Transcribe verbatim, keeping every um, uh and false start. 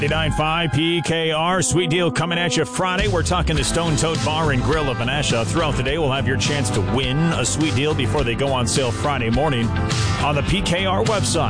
ninety-nine point five P K R. Sweet deal coming at you Friday. We're talking to Stone Toad Bar and Grill of Menasha. Throughout the day, we'll have your chance to win a sweet deal before they go on sale Friday morning on the P K R website.